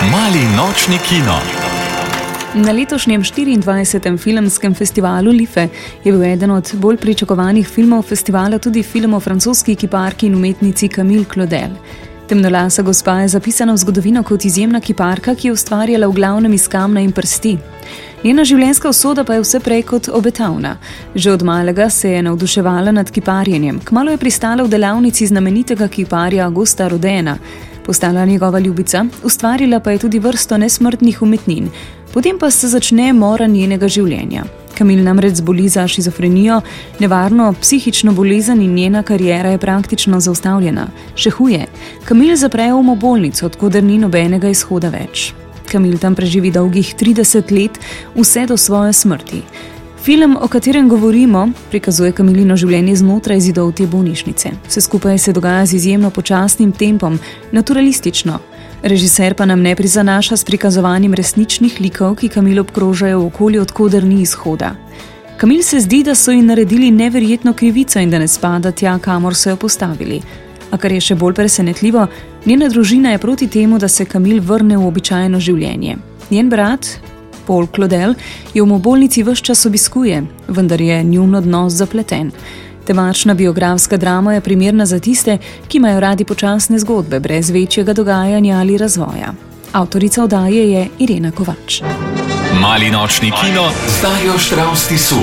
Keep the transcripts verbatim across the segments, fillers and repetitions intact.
Mali nočni kino. Na letošnjem štiriindvajsetem filmskem festivalu Life je bil eden od bolj pričakovanih filmov festivala tudi film o francoski kiparki in umetnici Camille Claudel. Temnolasa gospa je zapisana v zgodovino kot izjemna kiparka, ki je ustvarjala v glavnem iz kamna in prsti. Njena življenjska usoda pa je vse prej kot obetavna. Že od malega se je navduševala nad kiparjenjem. Kmalu je pristala v delavnici znamenitega kiparja Augusta Rodena. Postala njegova ljubica, ustvarila pa je tudi vrsto nesmrtnih umetnin. Potem pa se začne mora njenega življenja. Camille namreč zboli za šizofrenijo, nevarno psihično bolezen in njena kariera je praktično zaustavljena. Še huje, Camille zapre v bolnico, odkoder ni nobenega izhoda več. Camille tam preživi dolgih trideset let, vse do svoje smrti. Film, o katerem govorimo, prikazuje Camillino življenje znotraj zidov te bolnišnice. Vse skupaj se dogaja z izjemno počasnim tempom, naturalistično. Režiser pa nam ne prizanaša s prikazovanjem resničnih likov, ki Camille obkrožajo v okolju, odkoder ni izhoda. Camille se zdi, da so ji naredili neverjetno krivico in da ne spada tja, kamor so jo postavili. A kar je še bolj presenetljivo, njena družina je proti temu, da se Camille vrne v običajno življenje. Njen brat, Paul Claudel, jo v bolnici ves čas obiskuje, vendar je njun odnos zapleten. Temačna biografska drama je primerna za tiste, ki imajo radi počasne zgodbe, brez večjega dogajanja ali razvoja. Avtorica oddaje je Irena Kovač. Mali nočni kino z Darjo Štravs-Tisu.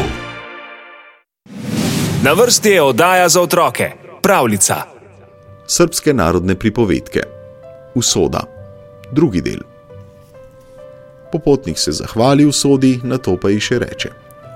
Na vrsti je oddaja za otroke. Pravljica. Srbske narodne pripovedke. Usoda. Drugi del. Popotnik se zahvali usodi, nato pa ji še reče.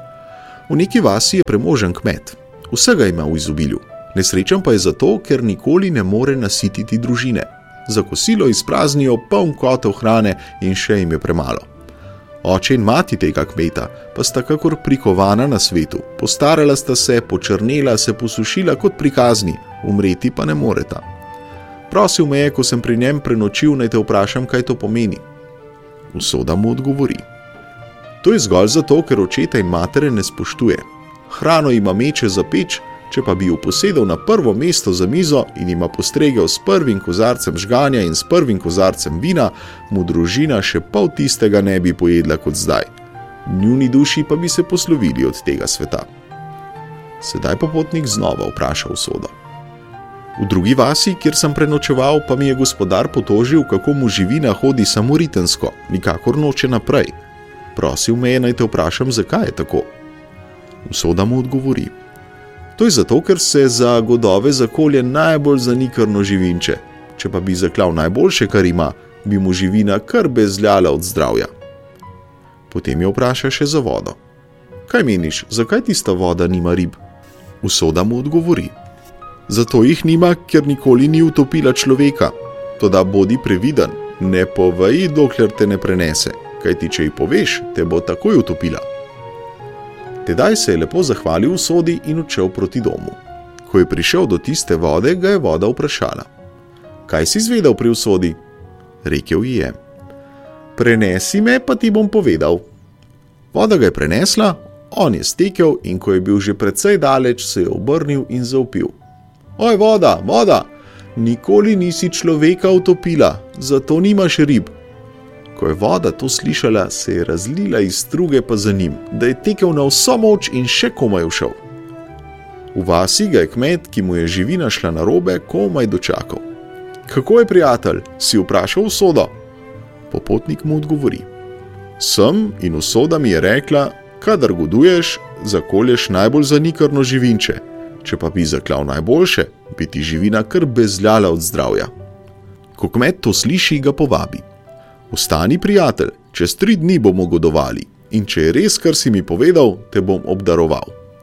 V neki vasi je premožen kmet. Vsega ima v izobilju. Nesrečen pa je zato, ker nikoli ne more nasititi družine. Za kosilo izpraznijo poln kotel hrane in še jim je premalo. Oče in mati tega kmeta pa sta kakor prikovana na svetu. Postarala sta se, počrnela, se posušila kot prikazni, umreti pa ne moreta. Prosil me je, ko sem pri njem prenočil, naj te vprašam, kaj to pomeni. Usoda mu odgovori. To je zgolj zato, ker očeta in matere ne spoštuje. Hrano ima meče za peč, če pa bi jo posedel na prvo mesto za mizo in ima postregel s prvim kozarcem žganja in s prvim kozarcem vina, mu družina še pol tistega ne bi pojedla kot zdaj. Njuni duši pa bi se poslovili od tega sveta. Sedaj popotnik znova vpraša usodo. V drugi vasi, kjer sem prenočeval, pa mi je gospodar potožil, kako mu živina hodi samo ritensko, nikakor noče naprej. Prosil me je, naj te vprašam, zakaj je tako. Usoda mu odgovori. To je zato, ker se za godove zakolje najbolj zanikrno živinče. Če pa bi zaklal najboljše, kar ima, bi mu živina kar bezljala od zdravja. Potem jo vpraša še za vodo. Kaj meniš, zakaj tista voda nima rib? Usoda mu odgovori. Zato jih nima, ker nikoli ni utopila človeka. Toda bodi previden, ne povej, dokler te ne prenese, kajti če ji poveš, te bo takoj utopila. Tedaj se je lepo zahvalil usodi in odšel proti domu. Ko je prišel do tiste vode, ga je voda vprašala. Kaj si izvedel pri usodi? Rekel ji je. Prenesi me, pa ti bom povedal. Voda ga je prenesla, on je stekel in ko je bil že precej daleč, se je obrnil in zavpil. Oj, voda, voda, nikoli nisi človeka utopila, zato nimaš rib. Ko je voda to slišala, se je razlila iz struge pa za njim, da je tekel na vso moč in še komaj všel. V vasi ga je kmet, ki mu je živina šla narobe, komaj dočakal. Kako je, prijatelj, si vprašal usodo? Popotnik mu odgovori. Sem in usoda mi je rekla, kadar goduješ, zakolješ najbolj zanikrno živinče, če pa bi zaklal najboljše, bi ti živina kar bezljala od zdravja. Ko kmet to sliši, ga povabi. Vstani, prijatelj, čez tri dni bomo godovali in če je res, kar si mi povedal, te bom obdaroval.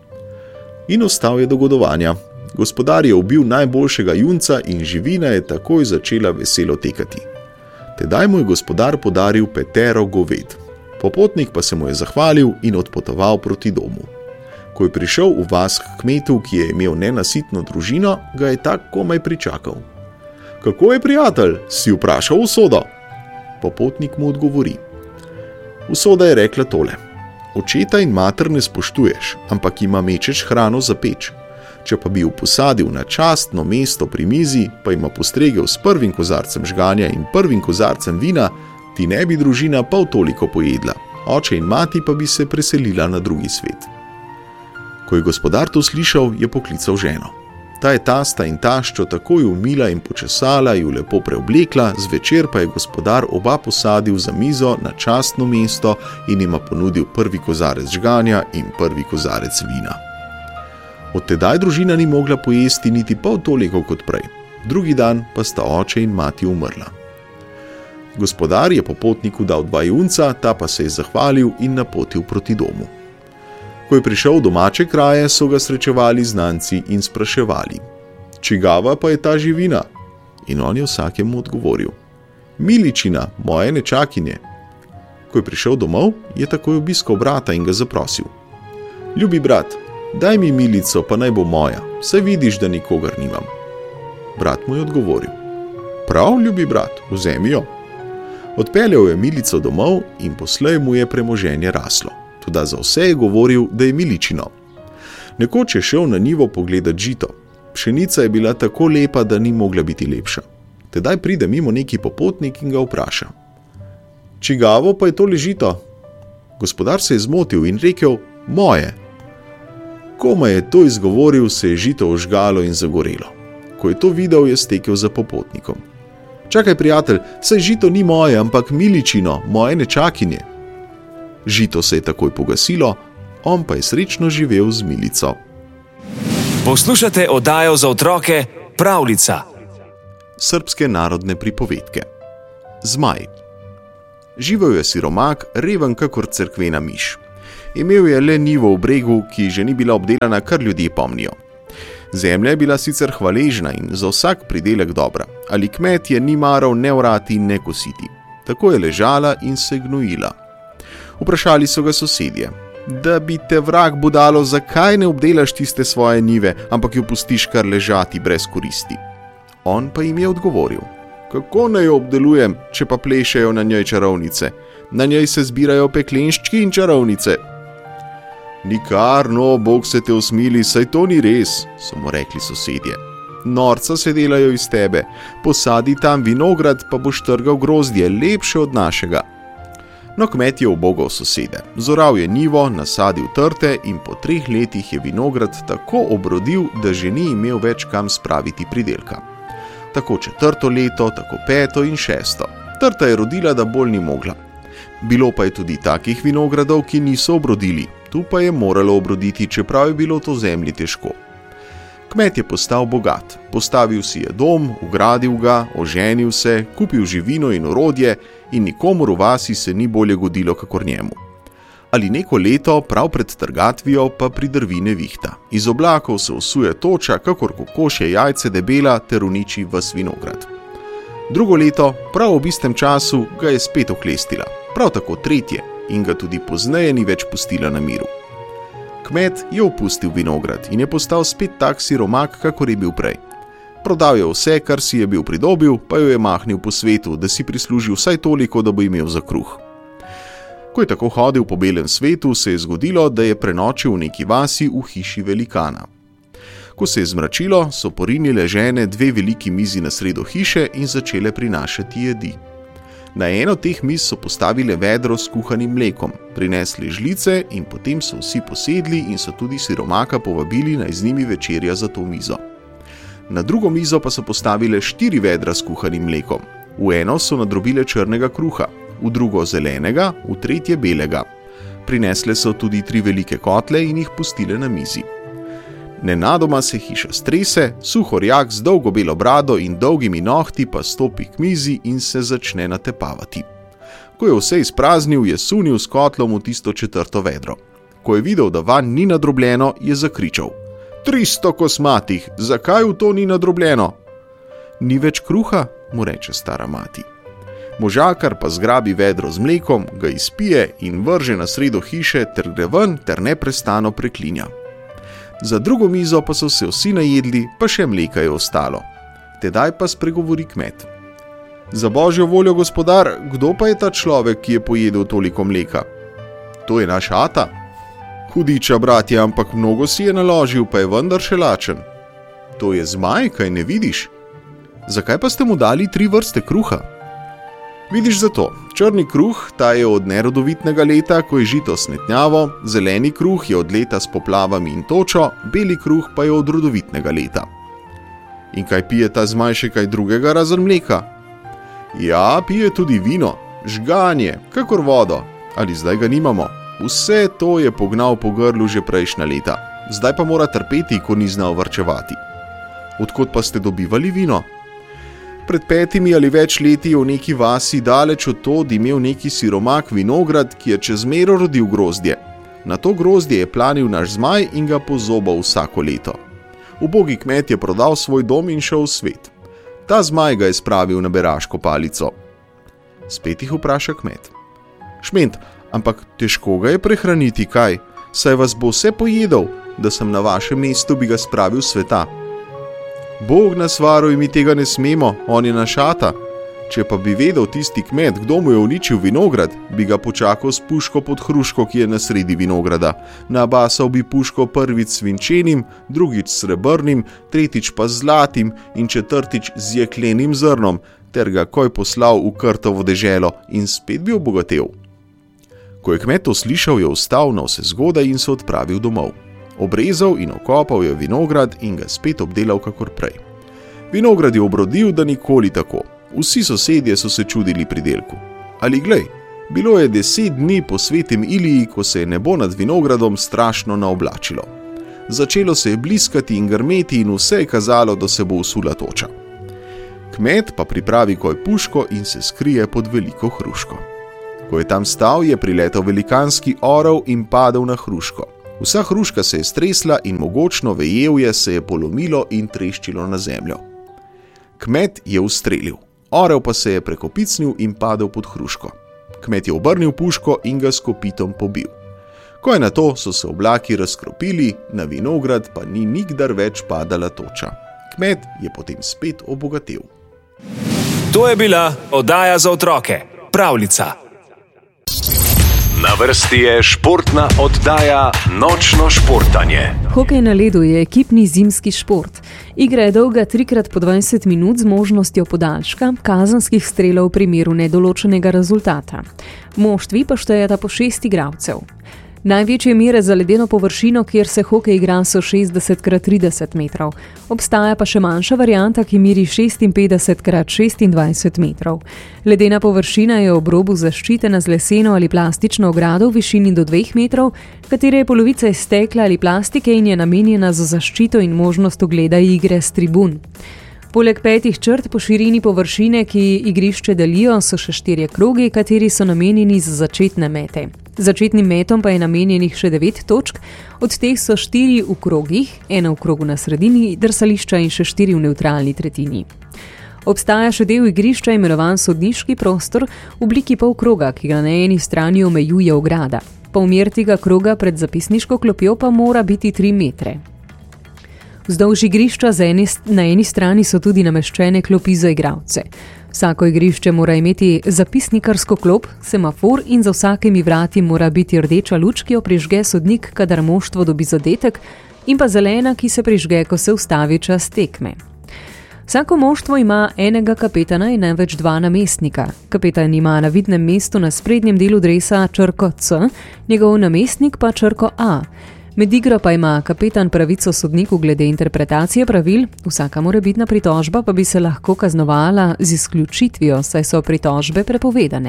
In ostal je do godovanja. Gospodar je ubil najboljšega junca in živina je takoj začela veselo tekati. Tedaj mu je gospodar podaril petero goved. Popotnik pa se mu je zahvalil in odpotoval proti domu. Ko je prišel v vas k kmetu, ki je imel nenasitno družino, ga je tak komaj pričakal. Kako je, prijatelj, si vprašal usodo? Popotnik mu odgovori. Usoda je rekla tole. Očeta in mater ne spoštuješ, ampak ima mečeš hrano za peč. Če pa bi jo posadil na častno mesto pri mizi, pa ima postregel s prvim kozarcem žganja in prvim kozarcem vina, Ti ne bi družina pol toliko pojedla, oče in mati pa bi se preselila na drugi svet. Ko je gospodar to slišal, je poklical ženo. Ta je tasta in taščo takoj umila in počesala, ju lepo preoblekla, zvečer pa je gospodar oba posadil za mizo na častno mesto in jima ponudil prvi kozarec žganja in prvi kozarec vina. Od tedaj družina ni mogla pojesti niti pol toliko kot prej, drugi dan pa sta oče in mati umrla. Gospodar je popotniku dal dva junca, ta pa se je zahvalil in napotil proti domu. Ko je prišel v domače kraje, so ga srečevali znanci in spraševali: "Čigava pa je ta živina?" In on je vsakemu odgovoril: "Miličina, moje nečakinje." Ko je prišel domov, je takoj obiskal brata in ga zaprosil: "Ljubi brat, daj mi milico, pa naj bo moja, saj vidiš, da nikogar nimam." Brat mu je odgovoril: "Prav, ljubi brat, vzemi jo." Odpeljal je milico domov in poslej mu je premoženje raslo. Toda za vse je govoril, da je miličino. Nekoč je šel na njivo pogledat žito. Pšenica je bila tako lepa, da ni mogla biti lepša. Tedaj pride mimo neki popotnik in ga vpraša: "Čigavo pa je tole žito?" Gospodar se je zmotil in rekel: "Moje." Komaj je to izgovoril, se je žito ožgalo in zagorelo. Ko je to videl, je stekel za popotnikom. "Čakaj, prijatelj, saj žito ni moje, ampak miličino, moje nečakinje." Žito se je takoj pogasilo, on pa je srečno živel z milico. Poslušate oddajo za otroke Pravljica. Srbske narodne pripovedke. Zmaj. Živel je siromak, reven kakor cerkvena miš. Imel je le njivo v bregu, ki že ni bila obdelana, kar ljudje pomnijo. Zemlja je bila sicer hvaležna in za vsak pridelek dobra, ali kmet je ni maral ne orati ne kositi. Tako je ležala in se gnojila. Vprašali so ga sosedje: "Da bi te vrag budalo, zakaj ne obdelaš tiste svoje njive, ampak jo pustiš kar ležati brez koristi?" On pa jim je odgovoril: "Kako naj jo obdelujem, če pa plešejo na njej čarovnice? Na njej se zbirajo peklenščki in čarovnice." "Nikar, no, Bog se te usmili, saj to ni res," so mu rekli sosedje. "Norca se delajo iz tebe, posadi tam vinograd, pa boš trgal grozdje, lepše od našega." No, kmet je ubogal sosede. Zoral je njivo, nasadil trte in po treh letih je vinograd tako obrodil, da že ni imel več kam spraviti pridelka. Tako četrto leto, tako peto in šesto. Trta je rodila, da bolj ni mogla. Bilo pa je tudi takih vinogradov, ki niso obrodili. Tu pa je moralo obroditi, čeprav je bilo to zemlji težko. Kmet je postal bogat. Postavil si je dom, ugradil ga, oženil se, kupil živino in orodje in nikomur v vasi se ni bolje godilo kakor njemu. Ali neko leto, prav pred trgatvijo, pa pridrvi nevihta. Iz oblakov se usuje toča, kakor kokošje jajce debela, ter uniči ves vinograd. Drugo leto, prav ob istem času, ga je spet oklestila. Prav tako tretje in ga tudi pozneje ni več pustila na miru. Kmet je opustil vinograd in je postal spet tak siromak, kakor je bil prej. Prodal je vse, kar si je bil pridobil, pa jo je mahnil po svetu, da si prislužil vsaj toliko, da bo imel za kruh. Ko je tako hodil po belem svetu, se je zgodilo, da je prenočil v neki vasi v hiši velikana. Ko se je zmračilo, so porinile žene dve veliki mizi na sredo hiše in začele prinašati jedi. Na eno teh miz so postavile vedro s kuhanim mlekom, prinesli žlice in potem so vsi posedli in so tudi siromaka povabili, naj z njimi večerja za to mizo. Na drugo mizo pa so postavile štiri vedra s kuhanim mlekom. V eno so nadrobile črnega kruha, v drugo zelenega, v tretje belega. Prinesle so tudi tri velike kotle in jih pustile na mizi. Nenadoma se hiša strese, suhorjak z dolgo belo brado in dolgimi nohti pa stopi k mizi in se začne natepavati. Ko je vse izpraznil, je sunil s kotlom v tisto četrto vedro. Ko je videl, da vanj ni nadrobljeno, je zakričal: "Tristo kosmatih, zakaj v to ni nadrobljeno?" "Ni več kruha," mu reče stara mati. Možakar pa zgrabi vedro z mlekom, ga izpije in vrže na sredo hiše ter gre ven ter neprestano preklinja. Za drugo mizo pa so se vsi najedli, pa še mleka je ostalo. Tedaj pa spregovori kmet: "Za božjo voljo, gospodar, kdo pa je ta človek, ki je pojedel toliko mleka?" "To je naš ata." "Hudiča, bratje, ampak mnogo si je naložil, pa je vendar še lačen." "To je zmaj, kaj ne vidiš?" "Zakaj pa ste mu dali tri vrste kruha?" "Vidiš zato, Črni kruh, ta je od nerodovitnega leta, ko je žito snetnjavo, zeleni kruh je od leta s poplavami in točo, beli kruh pa je od rodovitnega leta. In kaj pije ta zmaj še kaj drugega razen mleka? Ja, pije tudi vino, žganje, kakor vodo, ali zdaj ga nimamo. Vse to je pognal po grlu že prejšnja leta, zdaj pa mora trpeti, ko ni znal varčevati. Odkot pa ste dobivali vino? Pred petimi ali več leti je v neki vasi daleč od tod imel neki siromak vinograd, ki je čez mero rodil grozdje. Na to grozdje je planil naš zmaj in ga pozobal vsako leto. Ubogi kmet je prodal svoj dom in šel v svet. Ta zmaj ga je spravil na beraško palico. Spet jih vpraša kmet. Šment, ampak težko ga je prehraniti, kaj? Saj vas bo vse pojedel, da sem na vašem mestu bi ga spravil sveta. Bog nas varuj, mi tega ne smemo, on je našata. Če pa bi vedel tisti kmet, kdo mu je uničil vinograd, bi ga počakal s puško pod hruško, ki je na sredi vinograda. Nabasal bi puško prvič svinčenim, drugič srebrnim, tretjič pa zlatim in četrtič z jeklenim zrnom, ter ga koj poslal v Krtovo deželo in spet bi obogatel. Ko je kmet to slišal, je vstal na vse zgodaj in se odpravil domov. Obrezal in okopal je vinograd in ga spet obdelal kakor prej. Vinograd je obrodil, da nikoli tako. Vsi sosedje so se čudili pridelku. Ali glej, bilo je deset dni po svetem Iliji, ko se je nebo nad vinogradom strašno naoblačilo. Začelo se je bliskati in grmeti in vse je kazalo, da se bo usula toča. Kmet pa pripravi koj puško in se skrije pod veliko hruško. Ko je tam stal, je priletel velikanski orel in padel na hruško. Vsa hruška se je stresla in mogočno vejevje se je polomilo in treščilo na zemljo. Kmet je ustrelil, orel pa se je prekopicnil in padel pod hruško. Kmet je obrnil puško in ga s kopitom pobil. Ko je na to, so se oblaki razkropili, na vinograd pa ni nikdar več padala toča. Kmet je potem spet obogatel. To je bila oddaja za otroke, pravljica. Na vrsti je športna oddaja Nočno športanje. Hokej na ledu je ekipni zimski šport. Igra je dolga trikrat po dvajset minut z možnostjo podaljška, kazenskih strelov v primeru nedoločenega rezultata. Moštvi pa štejeta po šest igralcev. Največje mere za ledeno površino, kjer se hokej igra, so šestdeset krat trideset metrov. Obstaja pa še manjša varianta, ki meri šestinpetdeset krat šestindvajset metrov. Ledena površina je ob robu zaščitena z leseno ali plastično ogrado v višini do dveh metrov, katere je polovica iz stekla ali plastike in je namenjena za zaščito in možnost ogleda igre s tribun. Poleg petih črt po širini površine, ki igrišče delijo, so še štirje krogi, kateri so namenjeni za začetne mete. Začetnim metom pa je namenjenih še devet točk, od teh so štiri v krogih, ena v krogu na sredini drsališča in še štiri v nevtralni tretjini. Obstaja še del igrišča imenovan sodniški prostor v obliki polkroga, ki ga na eni strani omejuje ograda. Polmer tega kroga pred zapisniško klopjo pa mora biti tri metre. Vzdolž igrišča na eni strani so tudi nameščene klopi za igralce. Vsako igrišče mora imeti zapisnikarsko klop, semafor in za vsakimi vrati mora biti rdeča luč, ki jo prižge sodnik, kadar moštvo dobi zadetek, in pa zelena, ki se prižge, ko se ustavi čas tekme. Vsako moštvo ima enega kapetana in največ dva namestnika. Kapetan ima na vidnem mestu na sprednjem delu dresa črko C, njegov namestnik pa črko A. Med igro pa ima kapetan pravico sodniku glede interpretacije pravil, vsaka morebitna pritožba pa bi se lahko kaznovala z izključitvijo, saj so pritožbe prepovedane.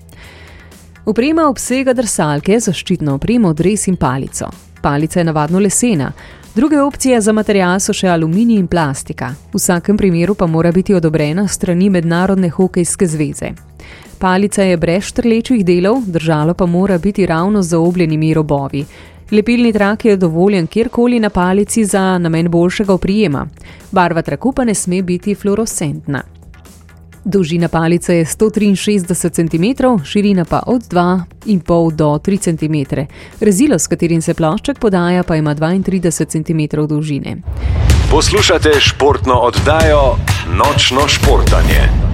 Oprema obsega drsalke, zaščitno opremo, dres in palico. Palica je navadno lesena. Druge opcije za material so še aluminij in plastika. V vsakem primeru pa mora biti odobrena strani Mednarodne hokejske zveze. Palica je brez štrlečih delov, držalo pa mora biti ravno z zaobljenimi robovi. Lepilni trak je dovoljen kjerkoli na palici za namen boljšega oprijema. Barva traku pa ne sme biti fluorescentna. Dolžina palice je sto triinšestdeset centimetrov, širina pa od dva in pol do tri centimetre. Rezilo, s katerim se plošček podaja, pa ima dvaintrideset centimetrov dolžine. Poslušate športno oddajo Nočno športanje.